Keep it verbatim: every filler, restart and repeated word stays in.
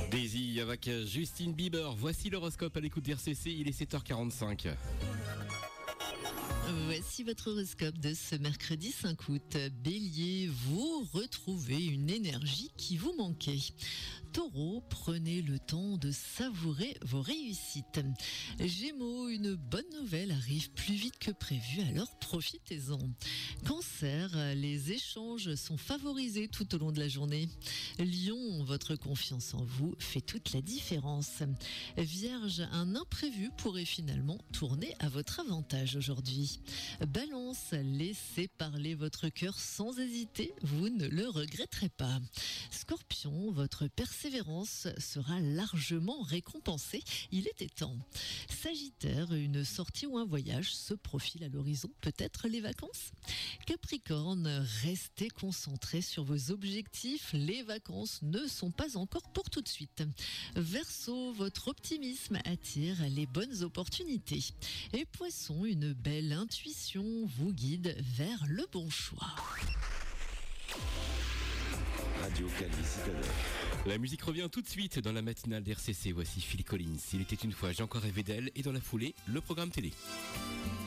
Daisy avec Justin Bieber. Voici l'horoscope à l'écoute d'R C C, il est sept heures quarante-cinq. Voici votre horoscope de ce mercredi cinq août. Bélier, vous retrouvez une énergie qui vous manquait. Taureau, prenez le temps de savourer vos réussites. Gémeaux, une bonne nouvelle arrive plus vite que prévu, alors profitez-en. Cancer, les échanges sont favorisés tout au long de la journée. Lion, votre confiance en vous fait toute la différence. Vierge, un imprévu pourrait finalement tourner à votre avantage aujourd'hui. Balance, laissez parler votre cœur sans hésiter, vous ne le regretterez pas. Scorpion, votre persévérance sera largement récompensée, il était temps. Sagittaire, une sortie ou un voyage se profile à l'horizon, peut-être les vacances. Capricorne, restez concentré sur vos objectifs, les vacances ne sont pas encore pour tout de suite. Verseau, votre optimisme attire les bonnes opportunités. Et Poisson, une belle intuition vous guide vers le bon choix. Radio Cali Citadel. La musique revient tout de suite dans la matinale d'R C C. Voici Phil Collins. Il était une fois, j'ai encore rêvé d'elle. Et dans la foulée, le programme télé.